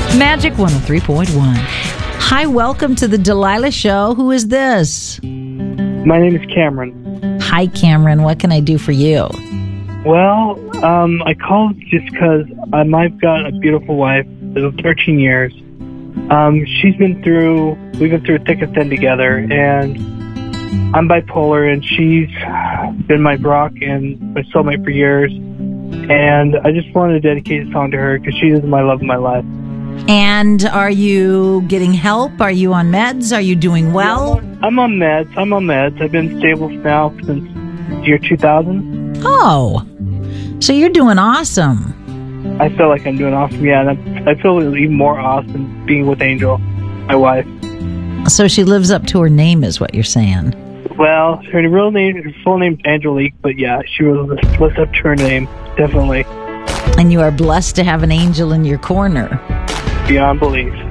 Magic 103.1. Hi, welcome to the Delilah Show. Who is this? My name is Cameron. Hi, Cameron. What can I do for you? Well, I called just because I've got a beautiful wife of 13 years. We've been through thick and thin together, and I'm bipolar, and she's been my rock and my soulmate for years. And I just wanted to dedicate a song to her because she is my love of my life. And are you getting help? Are you on meds? Are you doing well? I'm on meds. I've been stable now since year 2000. Oh, so you're doing awesome. I feel like I'm doing awesome, yeah. And I feel even more awesome being with Angel, my wife. So she lives up to her name is what you're saying. Well, her full name's Angelique, but yeah, she lives up to her name, definitely. And you are blessed to have an angel in your corner. Beyond belief.